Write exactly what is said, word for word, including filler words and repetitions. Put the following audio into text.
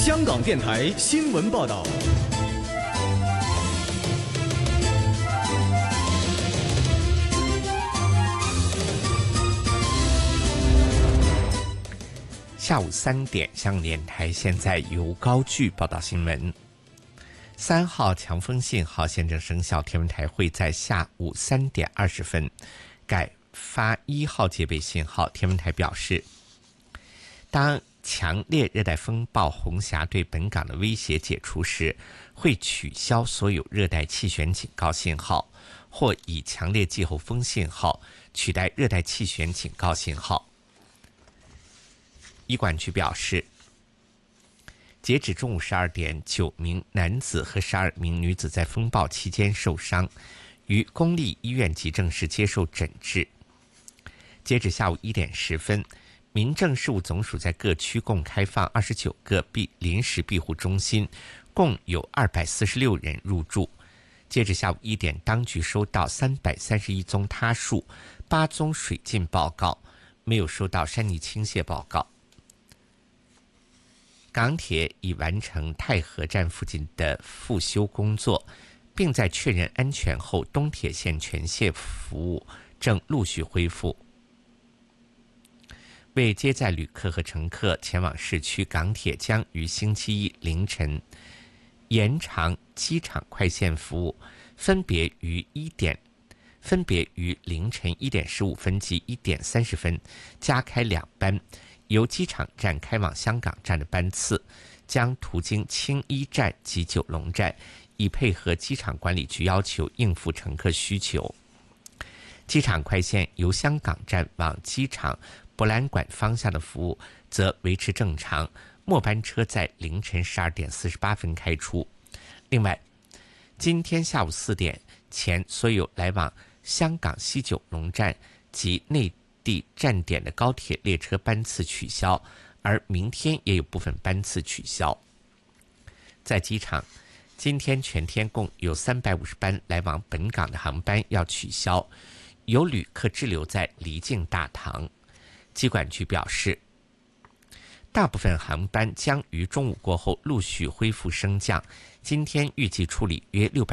香港电台新闻报道。 下午三点，香港电台现在由高炬报道新闻。三号强风信号现正生效，天文台会在下午三点二十分改发一号戒备信号。天文台表示，当强烈热带风暴红霞对本港的威胁解除时，会取消所有热带气旋警告信号，或以强烈季候风信号取代热带气旋警告信号。医管局表示，截止中午十二点，九名男子和十二名女子在风暴期间受伤，于公立医院急症室接受诊治。截止下午一点十分，民政事务总署在各区共开放二十九个庇临时庇护中心，共有二百四十六人入住。截至下午一点，当局收到三百三十一宗塌树、八宗水浸报告，没有收到山泥倾泻报告。港铁已完成太和站附近的复修工作，并在确认安全后，东铁线全线服务正陆续恢复。为接载旅客和乘客前往市区，港铁将于星期一凌晨延长机场快线服务，分别于一点分别于凌晨一点十五分及一点三十分加开两班，由机场站开往香港站的班次将途经青衣站及九龙站，以配合机场管理局要求应付乘客需求。机场快线由香港站往机场博览馆方向的服务则维持正常，末班车在凌晨十二点四十八分开出。另外，今天下午四点前，所有来往香港西九龙站及内地站点的高铁列车班次取消，而明天也有部分班次取消。在机场，今天全天共有三百五十班来往本港的航班要取消，有旅客滞留在离境大堂。机管局表示，大部分航班将于中午过后陆续恢复升降，今天预计处理约六百